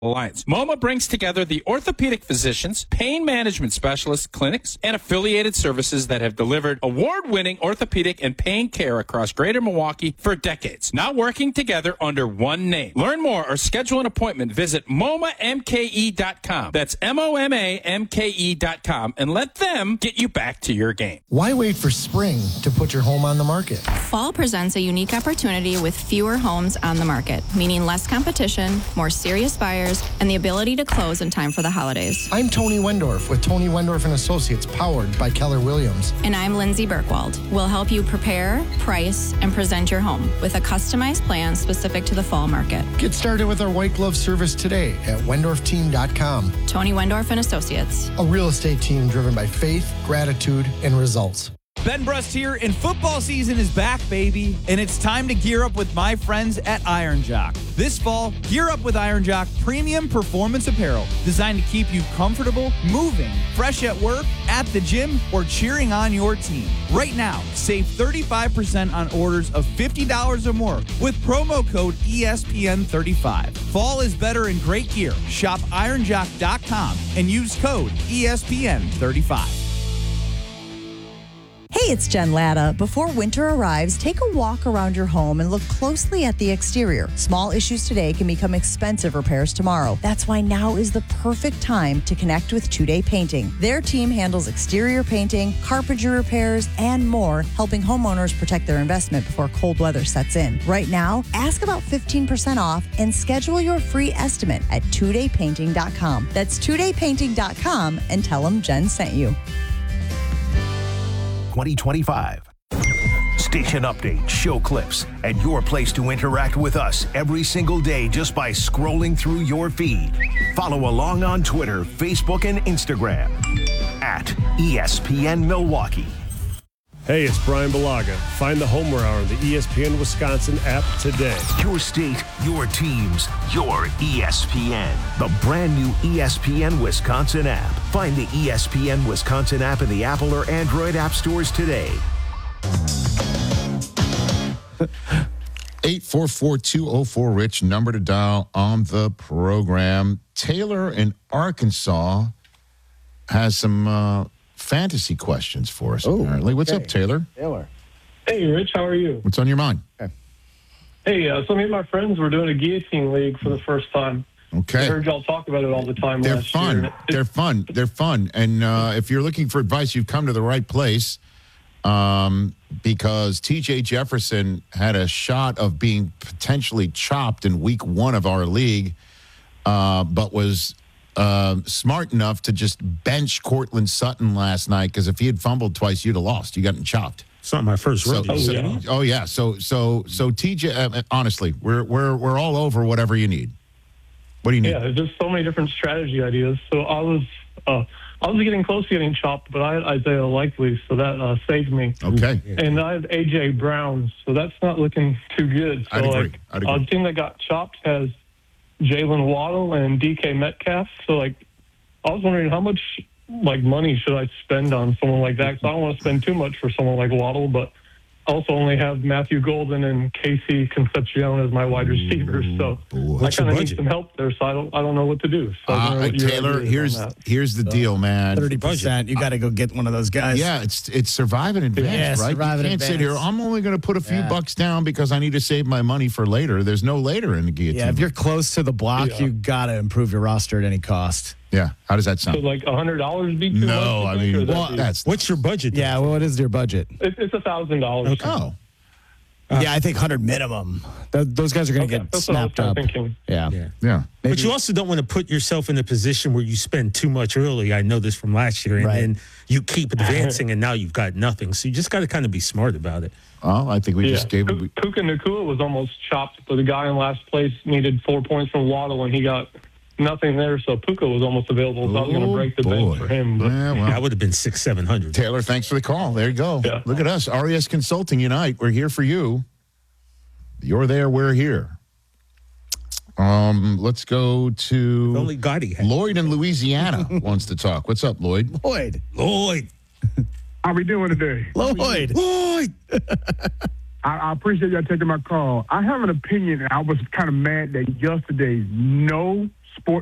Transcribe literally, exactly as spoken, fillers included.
Alliance. MoMA brings together the orthopedic physicians, pain management specialists, clinics, and affiliated services that have delivered award-winning orthopedic and pain care across Greater Milwaukee for decades. Now working together under one name. Learn more or schedule an appointment. Visit M O M A M K E dot com. That's M O M A M K E dot com, and let them get you back to your game. Why wait for spring to put your home on the market? Fall presents a unique opportunity with fewer homes on the market, meaning less competition, more serious buyers, and the ability to close in time for the holidays. I'm Tony Wendorf with Tony Wendorf and Associates, powered by Keller Williams. And I'm Lindsay Birkwald. We'll help you prepare, price, and present your home with a customized plan specific to the fall market. Get started with our white glove service today at Wendorf Team dot com. Tony Wendorf and Associates. A real estate team driven by faith, gratitude, and results. Ben Brust here, and football season is back, baby, and it's time to gear up with my friends at Iron Jock. This fall, gear up with Iron Jock premium performance apparel designed to keep you comfortable, moving, fresh at work, at the gym, or cheering on your team. Right now, save thirty-five percent on orders of fifty dollars or more with promo code E S P N thirty-five. Fall is better in great gear. Shop iron jock dot com and use code E S P N thirty-five. Hey, it's Jen Latta. Before winter arrives, take a walk around your home and look closely at the exterior. Small issues today can become expensive repairs tomorrow. That's why now is the perfect time to connect with Two Day Painting. Their team handles exterior painting, carpentry repairs, and more, helping homeowners protect their investment before cold weather sets in. Right now, ask about fifteen percent off and schedule your free estimate at two day painting dot com. That's two day painting dot com, and tell them Jen sent you. twenty twenty-five. Station updates, show clips, and your place to interact with us every single day just by scrolling through your feed. Follow along on Twitter, Facebook, and Instagram at E S P N Milwaukee. Hey, it's Brian Balaga. Find the Homer Hour on the E S P N Wisconsin app today. Your state, your teams, your E S P N. The brand new E S P N Wisconsin app. Find the E S P N Wisconsin app in the Apple or Android app stores today. eight four four, two oh four, Rich, number to dial on the program. Taylor in Arkansas has some uh, fantasy questions for us, oh, apparently. What's okay. up, Taylor? Taylor. Hey, Rich, how are you? What's on your mind? Okay. Hey, uh, so me and my friends were doing a guillotine league for the first time. Okay. I heard y'all talk about it all the time They're last fun. year. They're fun. They're fun. And uh, if you're looking for advice, you've come to the right place, um, because T J Jefferson had a shot of being potentially chopped in week one of our league, uh, but was uh, smart enough to just bench Cortland Sutton last night, because if he had fumbled twice, you'd have lost. You got him chopped. It's not my first So, rodeo. so, Oh, yeah. oh yeah. So so so T J, uh, honestly, we're we're we're all over whatever you need. What do you need? Yeah, there's just so many different strategy ideas. So I was uh, I was getting close to getting chopped, but I had Isaiah Likely, so that uh, saved me. Okay. And I had A J Brown, so that's not looking too good. So I'd agree. like, I'd agree. uh, the team that got chopped has Jalen Waddle and D K Metcalf. So like, I was wondering how much like money should I spend on someone like that? Because I don't want to spend too much for someone like Waddle, but I also only have Matthew Golden and Casey Concepcion as my wide receivers, so Boy. I kind of need some help there. So I don't, I don't know what to do. So I don't know Uh, what your Taylor, idea is here's on that. here's the deal, man. thirty percent. You got to go get one of those guys. Yeah, it's it's survive in advance, Yeah, right? survive You in can't sit here. advance. I'm only going to put a few Yeah. bucks down because I need to save my money for later. There's no later in the guillotine. Yeah, if you're close to the block, Yeah. you got to improve your roster at any cost. Yeah, how does that So sound? like a hundred dollars be too much? No, you I think, mean, or that'd well, be- that's What's your budget? Yeah, well, what is your budget? it, it's a thousand dollars. oh. yeah, I think one hundred minimum. Th- those guys are going to Okay, get that's what I was snapped kinda up. thinking. Yeah. Yeah. Yeah. Maybe- But you also don't want to put yourself in a position where you spend too much early. I know this from last year. And Right. then you keep advancing and now you've got nothing. So you just got to kind of be smart about it. Well, I think we Yeah, just gave Puka him. Puka Nacua was almost chopped, but the guy in last place needed four points from Waddle, and he got nothing there. So Puka was almost available. So I was going to break the bank for him. But Yeah, well, I would have been six, seven hundred. Taylor, thanks for the call. There you go. Yeah. Look at us, R E S Consulting Unite. We're here for you. You're there. We're here. Um, let's go to Only Gotti had. Lloyd in Louisiana wants to talk. What's up, Lloyd? Lloyd. Lloyd. How we doing today? Lloyd. Lloyd. I, I appreciate y'all taking my call. I have an opinion, and I was kind of mad that yesterday no sport